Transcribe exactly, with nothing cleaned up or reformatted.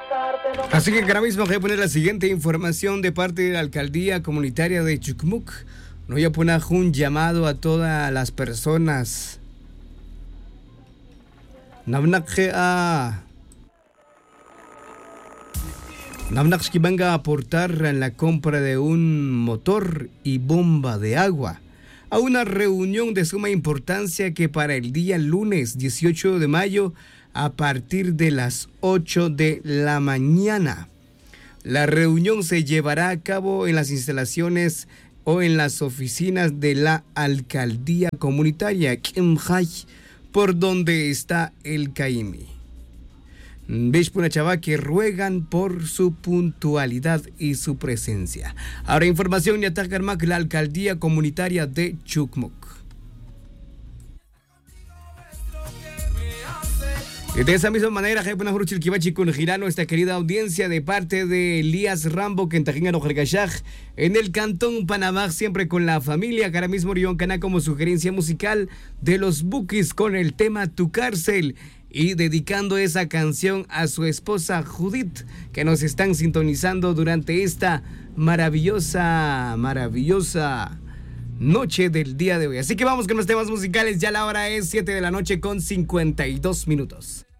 Así que ahora mismo voy a poner la siguiente información de parte de la alcaldía comunitaria de Chucmuc. No voy a poner un llamado a todas las personas. Namnakea. Namnak que venga a aportar en la compra de un motor y bomba de agua a una reunión de suma importancia que para el día lunes dieciocho de mayo a partir de las ocho de la mañana. La reunión se llevará a cabo en las instalaciones o en las oficinas de la alcaldía comunitaria Kimjay, por donde está el Caimi. Bishpuna Chava que ruegan por su puntualidad y su presencia. Ahora información de Atacarmac, la alcaldía comunitaria de Chucmuc. Y de esa misma manera, con Girano, esta querida audiencia de parte de Elías Rambo, que en el cantón Panamá, siempre con la familia, que ahora mismo Rion Cana como sugerencia musical de los Bukis con el tema Tu Cárcel, y dedicando esa canción a su esposa Judith, que nos están sintonizando durante esta maravillosa, maravillosa noche del día de hoy. Así que vamos con los temas musicales, ya la hora es siete de la noche con cincuenta y dos minutos.